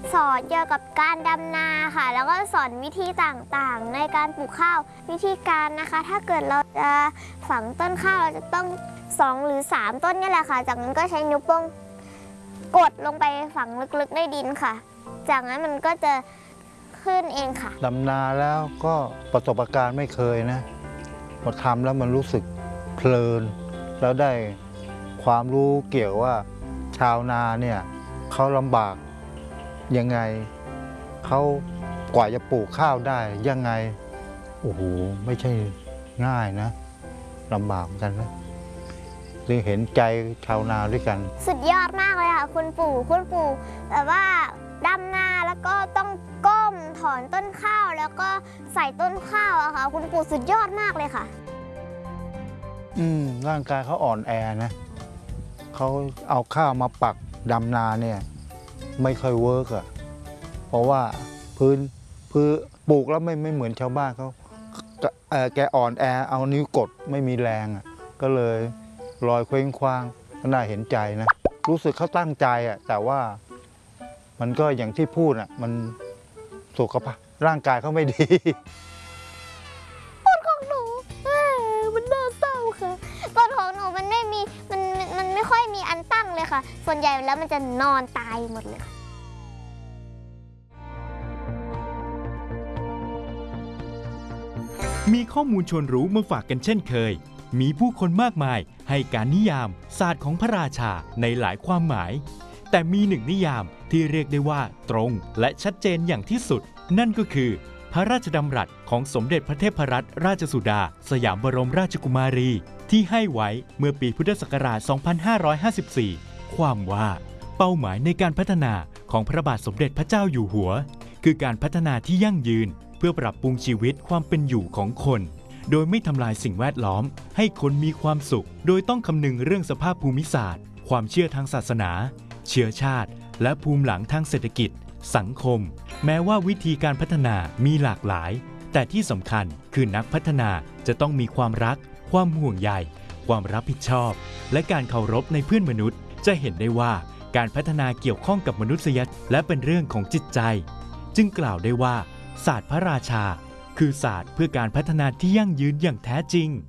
สอนเกี่ยวกับการดำนาค่ะแล้วก็สอนวิธีต่างๆในการปลูกข้าววิธีการนะคะถ้าเกิดเราจะฝังต้นข้าวเราจะต้อง2หรือ3ต้นนี่แหละค่ะจากนั้นก็ใช้นิ้วโป้งกดลงไปฝังลึกๆในดินค่ะจากนั้นมันก็จะขึ้นเองค่ะดำนาแล้วก็ประสบการณ์ไม่เคยนะพอทำแล้วมันรู้สึกเพลินแล้วได้ความรู้เกี่ยวว่าชาวนาเนี่ยเขาลำบากยังไงเขากว่าจะปลูกข้าวได้ยังไงโอ้โหไม่ใช่ง่ายนะลำบากเหมือนกันนะเลยเห็นใจชาวนาด้วยกันสุดยอดมากเลยค่ะคุณปู่แบบว่าดำนาแล้วก็ต้องก้มถอนต้นข้าวแล้วก็ใส่ต้นข้าวอะค่ะคุณปู่สุดยอดมากเลยค่ะร่างกายเขาอ่อนแอนะเขาเอาข้าวมาปักดำนาเนี่ยไม่ค่อยเวิร์กอะเพราะว่าพื้นปลูกแล้วไม่เหมือนชาวบ้านเขาแกอ่อนแอเอานิ้วกดไม่มีแรงอะก็เลยลอยเคว้งคว้างก็น่าเห็นใจนะรู้สึกเขาตั้งใจอะแต่ว่ามันก็อย่างที่พูดอะมันสุขภาพร่างกายเขาไม่ดีต้นของหนูมันน่าเศร้าค่ะต้นของหนูมันไม่ค่อยมีอันตั้งเลยค่ะส่วนใหญ่แล้วมันจะนอนตายหมดเลยมีข้อมูลชวนรู้มาฝากกันเช่นเคยมีผู้คนมากมายให้การนิยามศาสตร์ของพระราชาในหลายความหมายแต่มีหนึ่งนิยามที่เรียกได้ว่าตรงและชัดเจนอย่างที่สุดนั่นก็คือพระราชดำรัสของสมเด็จพระเทพรัตนราชสุดาสยามบรมราชกุมารีที่ให้ไว้เมื่อปีพุทธศักราช 2554 ความว่าเป้าหมายในการพัฒนาของพระบาทสมเด็จพระเจ้าอยู่หัวคือการพัฒนาที่ยั่งยืนเพื่อปรับปรุงชีวิตความเป็นอยู่ของคนโดยไม่ทำลายสิ่งแวดล้อมให้คนมีความสุขโดยต้องคำนึงเรื่องสภาพภูมิศาสตร์ความเชื่อทางศาสนาเชื้อชาติและภูมิหลังทางเศรษฐกิจสังคมแม้ว่าวิธีการพัฒนามีหลากหลายแต่ที่สำคัญคือนักพัฒนาจะต้องมีความรักความห่วงใยความรับผิดชอบและการเคารพในเพื่อนมนุษย์จะเห็นได้ว่าการพัฒนาเกี่ยวข้องกับมนุษยธรรมและเป็นเรื่องของจิตใจจึงกล่าวได้ว่าศาสตร์พระราชาคือศาสตร์เพื่อการพัฒนาที่ยั่งยืนอย่างแท้จริง